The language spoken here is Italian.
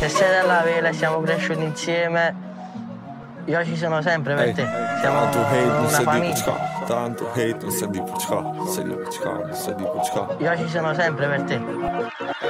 Se sei della vela e siamo cresciuti insieme, io ci sono sempre per te. Siamo tanto hate non una sei di famiglia. Pucca, tanto hate non sei di Pucca, sei di Pucca, sei di Pucca. Io ci sono sempre per te.